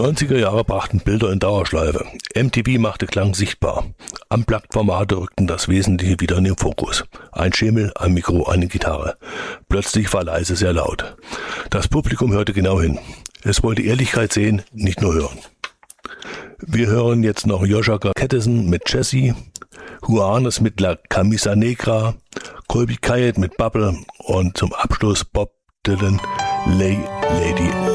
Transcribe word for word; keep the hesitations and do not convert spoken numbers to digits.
neunziger Jahre brachten Bilder in Dauerschleife. M T V machte Klang sichtbar. Unplugged-Formate rückten das Wesentliche wieder in den Fokus. Ein Schemel, ein Mikro, eine Gitarre. Plötzlich war leise sehr laut. Das Publikum hörte genau hin. Es wollte Ehrlichkeit sehen, nicht nur hören. Wir hören jetzt noch Joshua Kettesen mit Jessie, Juanes mit La Camisa Negra, Colby Kayet mit Bubble und zum Abschluss Bob Dylan, Lay Lady.